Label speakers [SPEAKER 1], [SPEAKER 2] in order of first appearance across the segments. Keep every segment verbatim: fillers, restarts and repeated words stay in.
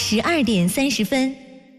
[SPEAKER 1] 十二点三十分。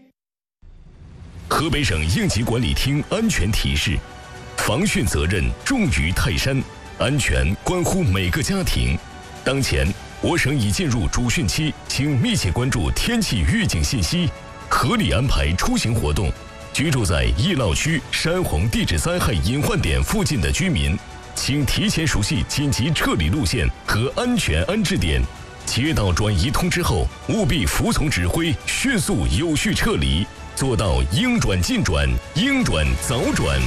[SPEAKER 2] 河北省应急管理厅安全提示：防汛责任重于泰山，安全关乎每个家庭。当前，我省已进入主汛期，请密切关注天气预警信息，合理安排出行活动。居住在易涝区、山洪地质灾害隐患点附近的居民，请提前熟悉紧急撤离路线和安全安置点。接到转移通知后，务必服从指挥，迅速有序撤离，做到应转尽转，应转早转。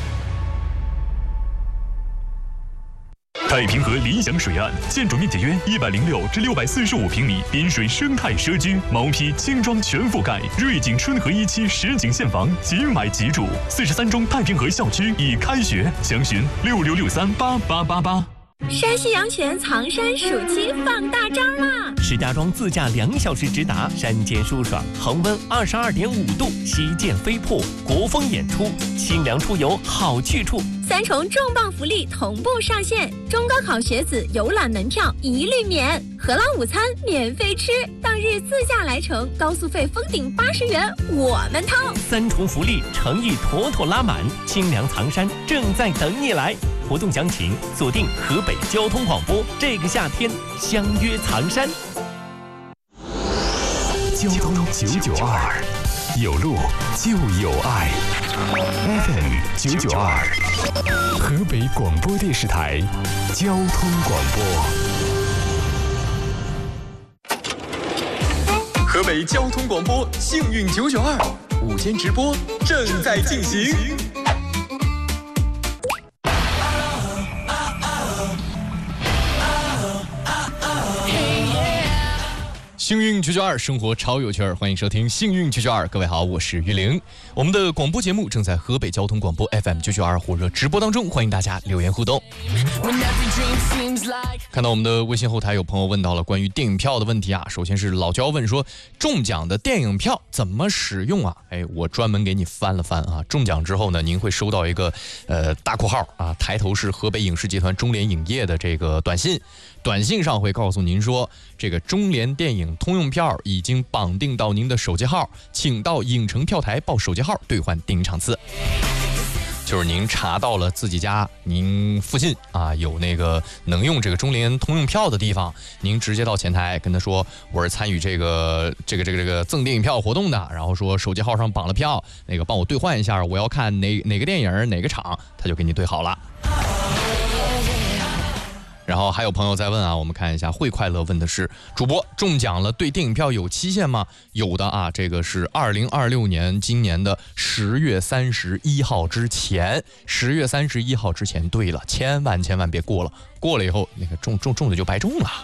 [SPEAKER 3] 太平河理想水岸，建筑面积约一百零六至六百四十五平米，滨水生态社区，毛坯轻装全覆盖，瑞景春和一期实景现房，即买即住。四十三中太平河校区已开学，详询六六六三八八八八。
[SPEAKER 4] 山西阳泉藏山暑期放大招啦！
[SPEAKER 5] 石家庄自驾两小时直达，山间舒爽，恒温二十二点五度，旗舰飞瀑，国风演出，清凉出游好去处。
[SPEAKER 4] 三重重磅福利同步上线，中高考学子游览门票一律免，荷兰午餐免费吃，当日自驾来程高速费封顶八十元，我们掏。
[SPEAKER 5] 三重福利诚意妥妥拉满，清凉藏山正在等你来。活动详情锁定河北交通广播，这个夏天相约藏山。
[SPEAKER 3] 交通九九二，有路就有爱。F M 九九二，河北广播电视台交通广播。河北交通广播幸运九九二午间直播正在进行。幸运九九二，生活超有趣儿，欢迎收听幸运九九二。各位好，我是玉玲。我们的广播节目正在河北交通广播 F M 九九二火热直播当中，欢迎大家留言互动。看到我们的微信后台有朋友问到了关于电影票的问题啊，首先是老焦问说，中奖的电影票怎么使用啊？哎，我专门给你翻了翻啊，中奖之后呢，您会收到一个呃大括号啊，抬头是河北影视集团中联影业的这个短信。短信上会告诉您说，这个中联电影通用票已经绑定到您的手机号，请到影城票台报手机号兑换电影场次。就是您查到了自己家您附近啊有那个能用这个中联通用票的地方，您直接到前台跟他说，我是参与这个这个这个这个赠电影票活动的，然后说手机号上绑了票，那个帮我兑换一下，我要看哪哪个电影哪个场，他就给你兑好了。然后还有朋友在问啊，我们看一下，会快乐问的是，主播中奖了对电影票有期限吗？有的啊，这个是二零二六年今年的十月三十一号之前，十月三十一号之前对了，千万千万别过了，过了以后那个中中中的就白中了。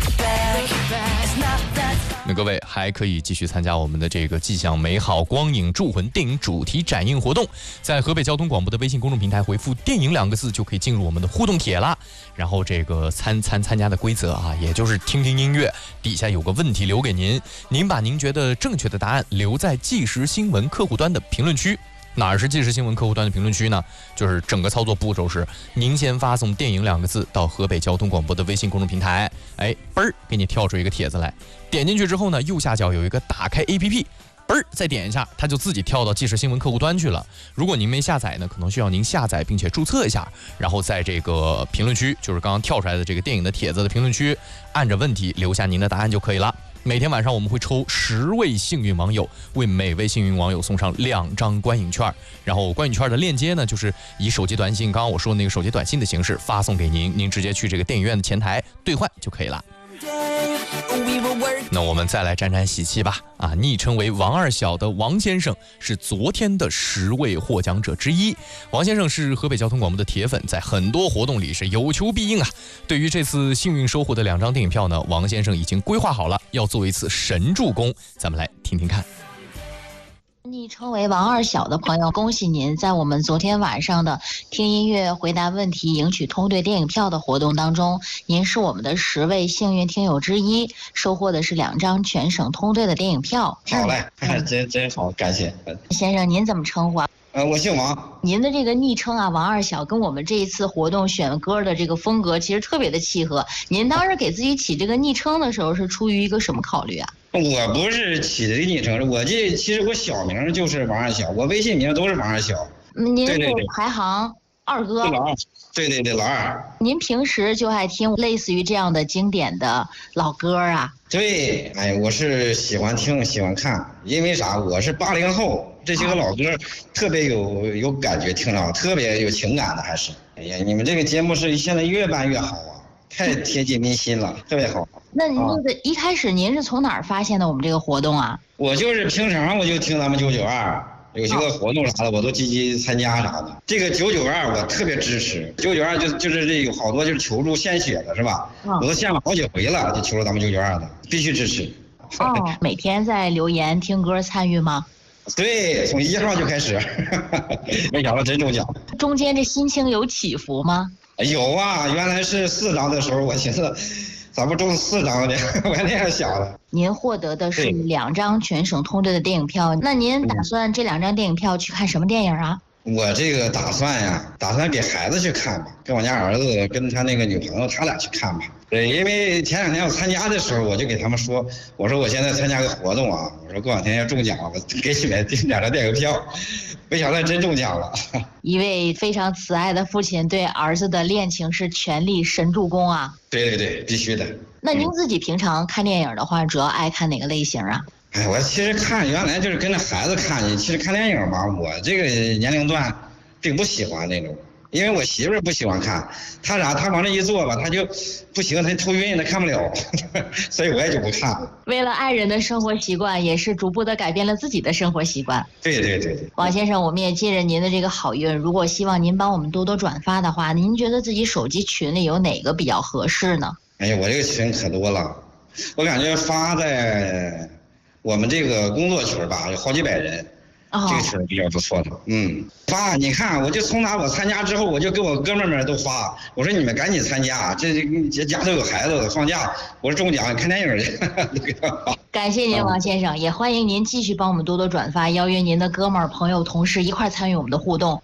[SPEAKER 3] 那各位还可以继续参加我们的这个既享美好光影铸魂电影主题展映活动，在河北交通广播的微信公众平台回复电影两个字就可以进入我们的互动帖啦。然后这个参参参加的规则啊，也就是听听音乐，底下有个问题留给您，您把您觉得正确的答案留在即时新闻客户端的评论区。哪儿是即时新闻客户端的评论区呢？就是整个操作步骤是，您先发送电影两个字到河北交通广播的微信公众平台，哎，嘣儿给你跳出一个帖子来，点进去之后呢，右下角有一个打开 A P P， 嘣儿再点一下，它就自己跳到即时新闻客户端去了。如果您没下载呢，可能需要您下载并且注册一下，然后在这个评论区，就是刚刚跳出来的这个电影的帖子的评论区，按着问题留下您的答案就可以了。每天晚上我们会抽十位幸运网友，为每位幸运网友送上两张观影券，然后观影券的链接呢，就是以手机短信，刚刚我说的那个手机短信的形式发送给您，您直接去这个电影院的前台兑换就可以了。那我们再来沾沾喜气吧！啊，昵称为王二小的王先生是昨天的十位获奖者之一。王先生是河北交通广播的铁粉，在很多活动里是有求必应啊。对于这次幸运收获的两张电影票呢，王先生已经规划好了，要做一次神助攻。咱们来听听看。
[SPEAKER 6] 昵称为王二小的朋友，恭喜您在我们昨天晚上的听音乐回答问题赢取通兑电影票的活动当中，您是我们的十位幸运听友之一，收获的是两张全省通兑的电影票。
[SPEAKER 7] 好嘞，嗯、真真好，感谢。
[SPEAKER 6] 先生，您怎么称呼啊？
[SPEAKER 7] 呃，我姓王。
[SPEAKER 6] 您的这个昵称啊，王二小，跟我们这一次活动选歌的这个风格其实特别的契合。您当时给自己起这个昵称的时候，是出于一个什么考虑啊？
[SPEAKER 7] 我不是起的昵称，我这其实我小名就是王二小，我微信名都是王二小。
[SPEAKER 6] 您是
[SPEAKER 7] 对对对
[SPEAKER 6] 排行二哥。
[SPEAKER 7] 老二，对对对，老二。
[SPEAKER 6] 您平时就爱听类似于这样的经典的老歌啊？
[SPEAKER 7] 对，哎，我是喜欢听喜欢看，因为啥？我是八零后，这些个老歌特别有有感觉，听着特别有情感的，还是。哎呀，你们这个节目是现在越办越好啊，太贴近民心了，特别好。
[SPEAKER 6] 那您那个一开始您是从哪儿发现的我们这个活动啊？
[SPEAKER 7] 我就是平常我就听咱们九九二。有些个活动啥的，我都积极参加啥的。这个九九二我特别支持，九九二就就是这有好多就是求助献血的是吧？我都献了好几回了，就求助咱们九九二的，必须支持。
[SPEAKER 6] 哦，每天在留言听歌参与吗？
[SPEAKER 7] 对，从一号就开始，没想到真中奖。
[SPEAKER 6] 中间这心情有起伏吗？
[SPEAKER 7] 有啊，原来是四张的时候，我寻思。咱们中四张的，我还那样想的。
[SPEAKER 6] 您获得的是两张全省通兑的电影票，那您打算这两张电影票去看什么电影啊？
[SPEAKER 7] 我这个打算呀，打算给孩子去看吧，跟我家儿子跟他那个女朋友他俩去看吧。对，因为前两天我参加的时候，我就给他们说，我说我现在参加个活动啊，我说过两天要中奖，我给你们订两张电影票。没想到真中奖了。
[SPEAKER 6] 一位非常慈爱的父亲对儿子的恋情是全力神助攻啊！
[SPEAKER 7] 对对对，必须的。
[SPEAKER 6] 那您自己平常看电影的话，主要爱看哪个类型啊？
[SPEAKER 7] 哎，我其实看原来就是跟着孩子看，其实看电影嘛，我这个年龄段并不喜欢那种。因为我媳妇儿不喜欢看，她啥，她往这一坐吧，她就不行，她头晕，她看不了，所以我也就不看了。
[SPEAKER 6] 为了爱人的生活习惯，也是逐步的改变了自己的生活习惯。
[SPEAKER 7] 对对对对，
[SPEAKER 6] 王先生，我们也借着您的这个好运，如果希望您帮我们多多转发的话，您觉得自己手机群里有哪个比较合适呢？
[SPEAKER 7] 哎呀，我这个群可多了，我感觉发在我们这个工作群吧，有好几百人。这个群比较不错的，嗯，发你看，我就从哪我参加之后，我就给我哥们儿们都发，我说你们赶紧参加，这这家都有孩子，放假，我说中奖看电影去。
[SPEAKER 6] 感谢您，王先生，也欢迎您继续帮我们多多转发，邀约您的哥们儿、朋友、同事一块参与我们的互动。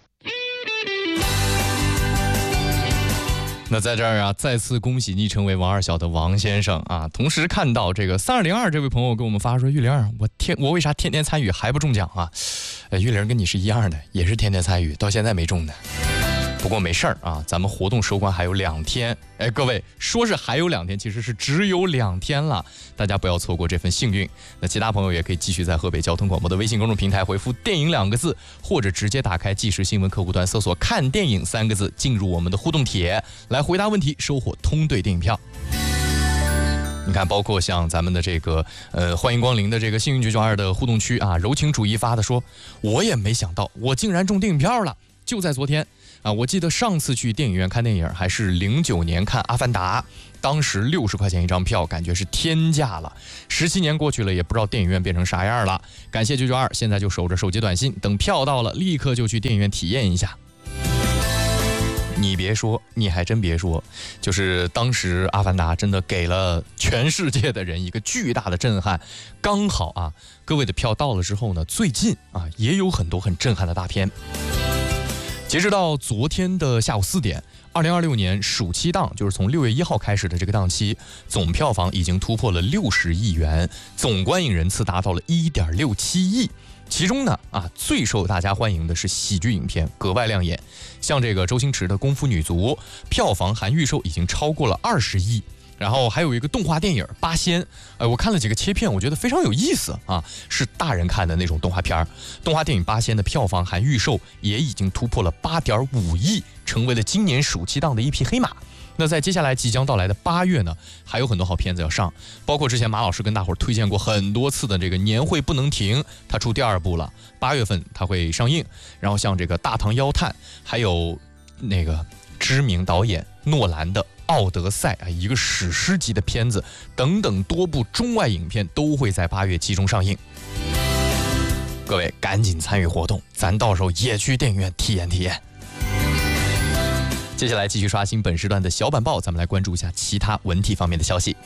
[SPEAKER 3] 那在这儿啊，再次恭喜昵称为王二小的王先生啊！同时看到这个三二零二这位朋友给我们发说，玉玲，我天，我为啥天天参与还不中奖啊？呃，玉玲跟你是一样的，也是天天参与，到现在没中呢。不过没事儿啊，咱们活动收官还有两天，哎，各位说是还有两天，其实是只有两天了，大家不要错过这份幸运。那其他朋友也可以继续在河北交通广播的微信公众平台回复电影两个字，或者直接打开即时新闻客户端搜索看电影三个字，进入我们的互动帖来回答问题，收获通兑电影票。你看，包括像咱们的这个呃欢迎光临的这个幸运九九二的互动区啊，柔情主义发的说，我也没想到我竟然中电影票了，就在昨天啊！我记得上次去电影院看电影还是零九年看《阿凡达》，当时六十块钱一张票，感觉是天价了。十七年过去了，也不知道电影院变成啥样了。感谢九九二，现在就守着手机短信，等票到了，立刻就去电影院体验一下。你别说，你还真别说，就是当时《阿凡达》真的给了全世界的人一个巨大的震撼。刚好啊，各位的票到了之后呢，最近啊也有很多很震撼的大片。截止到昨天的下午四点，二零二六年暑期档，就是从六月一号开始的这个档期，总票房已经突破了六十亿元，总观影人次达到了一点六七亿。其中呢，啊，最受大家欢迎的是喜剧影片，格外亮眼。像这个周星驰的《功夫女足》，票房含预售已经超过了二十亿。然后还有一个动画电影《八仙》，呃，我看了几个切片，我觉得非常有意思啊，是大人看的那种动画片。动画电影《八仙》的票房含预售也已经突破了八点五亿，成为了今年暑期档的一匹黑马。那在接下来即将到来的八月呢，还有很多好片子要上，包括之前马老师跟大伙儿推荐过很多次的这个年会不能停，它出第二部了，八月份它会上映。然后像这个《大唐妖探》，还有那个知名导演诺兰的《奥德赛》啊，一个史诗级的片子等等多部中外影片都会在八月集中上映。各位赶紧参与活动，咱到时候也去电影院体验体验。接下来继续刷新本时段的小板报，咱们来关注一下其他文体方面的消息。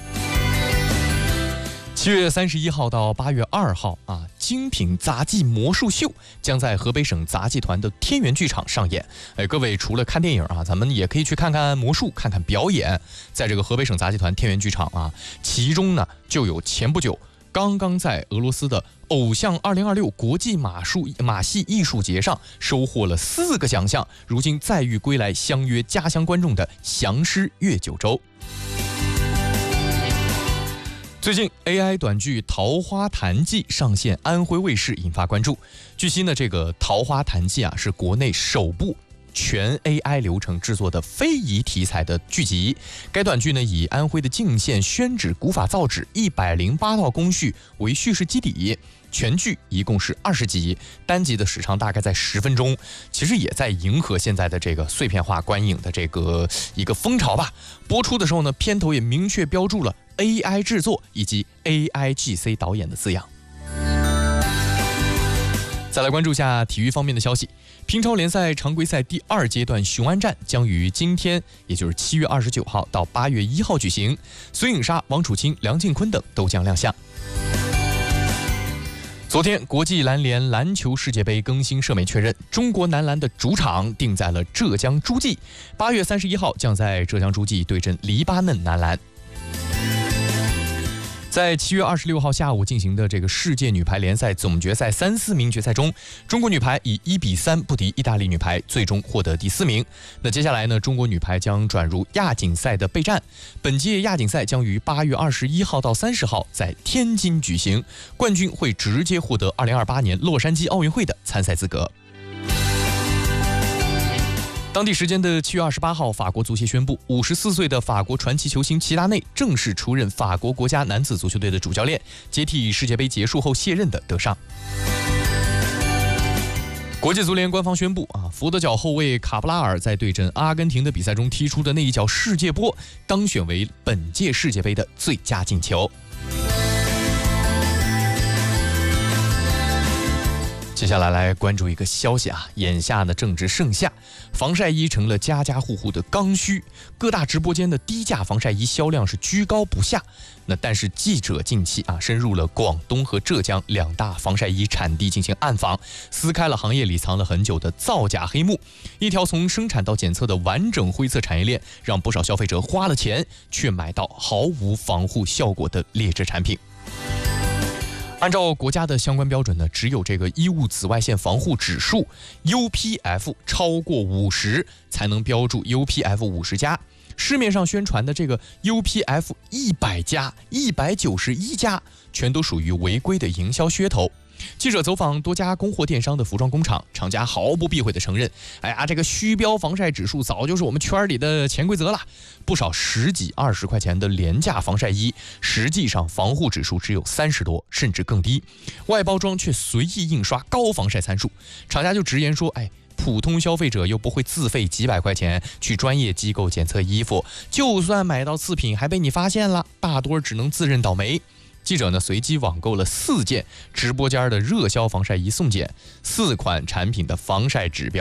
[SPEAKER 3] 七月三十一号到八月二号啊，精品杂技魔术秀将在河北省杂技团的天元剧场上演。哎，各位除了看电影啊，咱们也可以去看看魔术，看看表演。在这个河北省杂技团天元剧场啊，其中呢就有前不久刚刚在俄罗斯的偶像二零二六国际马术马戏艺术节上收获了四个奖项，如今再遇归来相约家乡观众的降狮越九州。最近 A I 短剧《桃花潭记》上线安徽卫视，引发关注。据悉呢，这个《桃花潭记》啊是国内首部全 A I 流程制作的非遗题材的剧集。该短剧呢以安徽的泾县宣纸古法造纸一百零八道工序为叙事基底，全剧一共是二十集，单集的时长大概在十分钟。其实也在迎合现在的这个碎片化观影的这个一个风潮吧。播出的时候呢，片头也明确标注了 A I 制作以及 A I G C 导演的字样。再来关注下体育方面的消息，乒超联赛常规赛第二阶段雄安战将于今天，也就是七月二十九号到八月一号举行，孙颖莎、王楚钦、梁靖昆等都将亮相。昨天，国际篮联篮球世界杯更新社媒确认，中国男篮的主场定在了浙江诸暨，八月三十一号将在浙江诸暨对阵黎巴嫩男篮。在七月二十六号下午进行的这个世界女排联赛总决赛三四名决赛中，中国女排以一比三不敌意大利女排，最终获得第四名。那接下来呢，中国女排将转入亚锦赛的备战。本届亚锦赛将于八月二十一号到三十号在天津举行，冠军会直接获得二零二八年洛杉矶奥运会的参赛资格。当地时间的七月二十八号，法国足协宣布，五十四岁的法国传奇球星齐达内正式出任法国国家男子足球队的主教练，接替世界杯结束后卸任的德尚。国际足联官方宣布啊，佛得角后卫卡布拉尔在对阵阿根廷的比赛中踢出的那一脚世界波，当选为本届世界杯的最佳进球。接下来来关注一个消息啊，眼下呢正值盛夏，防晒衣成了家家户户的刚需，各大直播间的低价防晒衣销量是居高不下。那但是记者近期啊深入了广东和浙江两大防晒衣产地进行暗访，撕开了行业里藏了很久的造假黑幕，一条从生产到检测的完整灰色产业链，让不少消费者花了钱却买到毫无防护效果的劣质产品。按照国家的相关标准呢，只有这个衣物紫外线防护指数 U P F 超过五十才能标注 U P F 五十加。市面上宣传的这个 U P F 一百加、一百九十一加，全都属于违规的营销噱头。记者走访多家供货电商的服装工厂，厂家毫不避讳地承认，哎呀，这个虚标防晒指数早就是我们圈里的潜规则了。不少十几二十块钱的廉价防晒衣，实际上防护指数只有三十多，甚至更低，外包装却随意印刷高防晒参数。厂家就直言说，哎，普通消费者又不会自费几百块钱去专业机构检测衣服，就算买到次品还被你发现了，大多只能自认倒霉。记者呢随机网购了四件直播间的热销防晒衣送检，四款产品的防晒指标